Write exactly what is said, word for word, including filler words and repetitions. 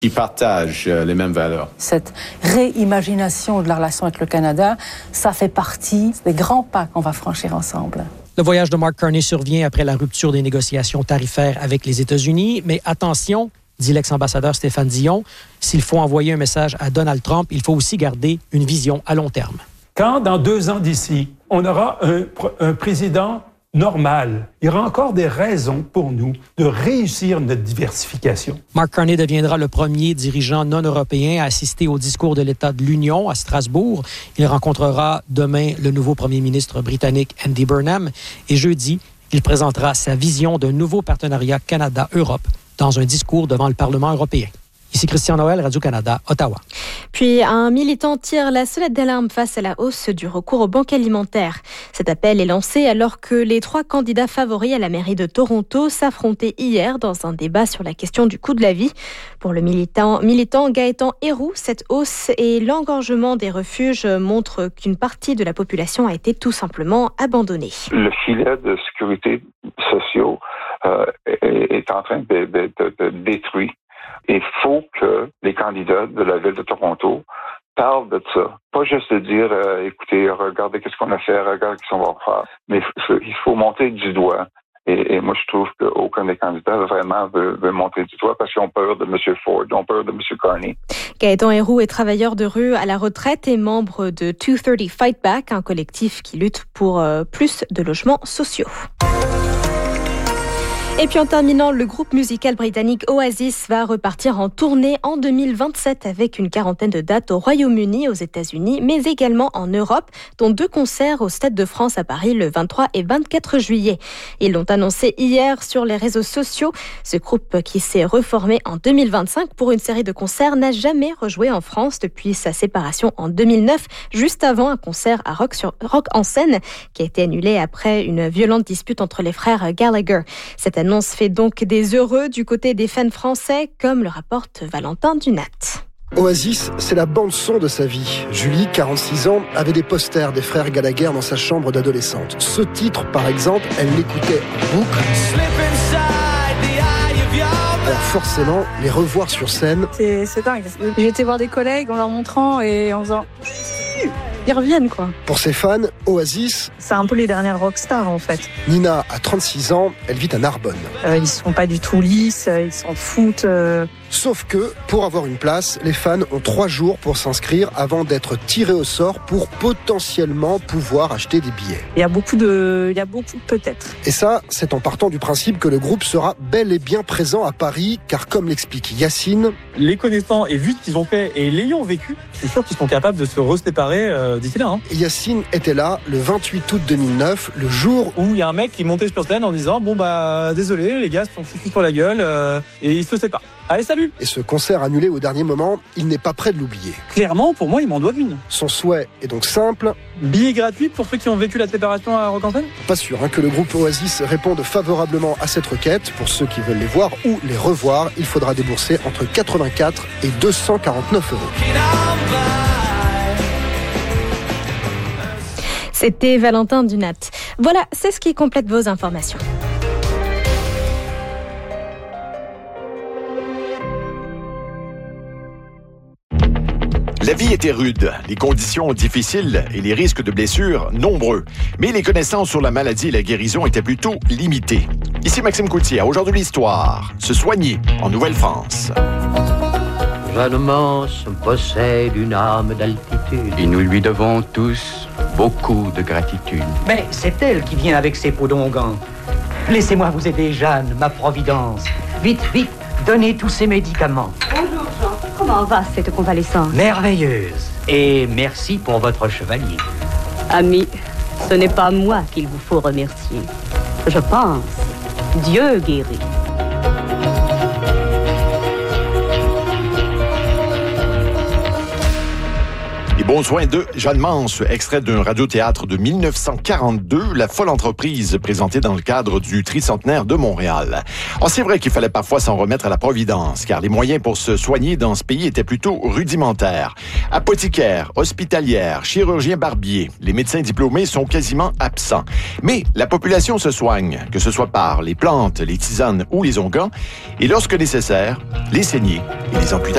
qui partagent les mêmes valeurs. Cette réimagination de la relation avec le Canada, ça fait partie des grands pas qu'on va franchir ensemble. Le voyage de Mark Carney survient après la rupture des négociations tarifaires avec les États-Unis, mais attention, dit l'ex-ambassadeur Stéphane Dion, s'il faut envoyer un message à Donald Trump, il faut aussi garder une vision à long terme. Quand, dans deux ans d'ici, on aura un, un président normal, il y aura encore des raisons pour nous de réussir notre diversification. Mark Carney deviendra le premier dirigeant non européen à assister au discours de l'État de l'Union à Strasbourg. Il rencontrera demain le nouveau premier ministre britannique Andy Burnham et jeudi, il présentera sa vision d'un nouveau partenariat Canada-Europe dans un discours devant le Parlement européen. Ici Christian Noël, Radio-Canada, Ottawa. Puis, un militant tire la sonnette d'alarme face à la hausse du recours aux banques alimentaires. Cet appel est lancé alors que les trois candidats favoris à la mairie de Toronto s'affrontaient hier dans un débat sur la question du coût de la vie. Pour le militant, militant Gaëtan Héroux, cette hausse et l'engorgement des refuges montrent qu'une partie de la population a été tout simplement abandonnée. Le filet de sécurité sociale euh, est, est en train de, de, de, de détruire. Il faut que les candidats de la ville de Toronto parlent de ça. Pas juste de dire, euh, écoutez, regardez qu'est-ce qu'on a fait, regardez qu'est-ce qu'on va faire. Mais il faut, il faut monter du doigt. Et, et moi, je trouve qu'aucun des candidats vraiment veut, veut monter du doigt parce qu'ils ont peur de M. Ford, ils ont peur de M. Carney. Gaëtan Héroux est travailleur de rue à la retraite et membre de deux cent trente Fight Back, un collectif qui lutte pour euh, plus de logements sociaux. Et puis en terminant, le groupe musical britannique Oasis va repartir en tournée en deux mille vingt-sept avec une quarantaine de dates au Royaume-Uni, aux États-Unis, mais également en Europe, dont deux concerts au Stade de France à Paris le vingt-trois et vingt-quatre juillet. Ils l'ont annoncé hier sur les réseaux sociaux. Ce groupe qui s'est reformé en deux mille vingt-cinq pour une série de concerts n'a jamais rejoué en France depuis sa séparation en deux mille neuf, juste avant un concert à Rock, sur, Rock en scène qui a été annulé après une violente dispute entre les frères Gallagher. Cette annonce fait donc des heureux du côté des fans français, comme le rapporte Valentin Dunat. Oasis, c'est la bande-son de sa vie. Julie, quarante-six ans, avait des posters des frères Gallagher dans sa chambre d'adolescente. Ce titre, par exemple, elle l'écoutait en boucle. Alors forcément, les revoir sur scène... C'est, c'est dingue. J'ai été voir des collègues en leur montrant et en faisant... Ils reviennent, quoi. Pour ses fans, Oasis... C'est un peu les dernières rockstars, en fait. Nina a trente-six ans, elle vit à Narbonne. Euh, ils sont pas du tout lisses, ils s'en foutent... Euh... Sauf que, pour avoir une place, les fans ont trois jours pour s'inscrire avant d'être tirés au sort pour potentiellement pouvoir acheter des billets. Il y a beaucoup de... Il y a beaucoup de peut-être. Et ça, c'est en partant du principe que le groupe sera bel et bien présent à Paris, car comme l'explique Yacine... Les connaissant et vu ce qu'ils ont fait et l'ayant vécu, je suis sûr qu'ils sont capables de se reséparer euh, d'ici là. Hein. Yacine était là le vingt-huit août deux mille neuf, le jour où il y a un mec qui montait sur scène en disant « Bon bah, désolé, les gars se sont foutus sur la gueule euh, et ils se séparent. Allez, salut !» Et ce concert annulé au dernier moment, il n'est pas prêt de l'oublier. Clairement, pour moi, il m'en doit une. Son souhait est donc simple. Billet gratuit pour ceux qui ont vécu la séparation à Rock en scène ? Pas sûr hein, que le groupe Oasis réponde favorablement à cette requête. Pour ceux qui veulent les voir ou les revoir, il faudra débourser entre quatre-vingt-quatre et deux cent quarante-neuf euros. C'était Valentin Dunat. Voilà, c'est ce qui complète vos informations. La vie était rude, les conditions difficiles et les risques de blessures nombreux. Mais les connaissances sur la maladie et la guérison étaient plutôt limitées. Ici Maxime Coutier, aujourd'hui l'histoire. Se soigner en Nouvelle-France. Jeanne Mance possède une âme d'altitude. Et nous lui devons tous beaucoup de gratitude. Mais c'est elle qui vient avec ses podongans. Laissez-moi vous aider, Jeanne, ma providence. Vite, vite, donnez tous ces médicaments. Bonjour, Jean. Comment va cette convalescence? Merveilleuse. Et merci pour votre chevalier. Ami, ce n'est pas moi qu'il vous faut remercier. Je pense, Dieu guérit. Bon soin de Jeanne Mance, extrait d'un radiothéâtre de mille neuf cent quarante-deux, La folle entreprise, présentée dans le cadre du tricentenaire de Montréal. Oh, c'est vrai qu'il fallait parfois s'en remettre à la Providence, car les moyens pour se soigner dans ce pays étaient plutôt rudimentaires. Apothicaires, hospitalières, chirurgiens barbiers, les médecins diplômés sont quasiment absents. Mais la population se soigne, que ce soit par les plantes, les tisanes ou les onguents, et lorsque nécessaire, les saignées et les amputations.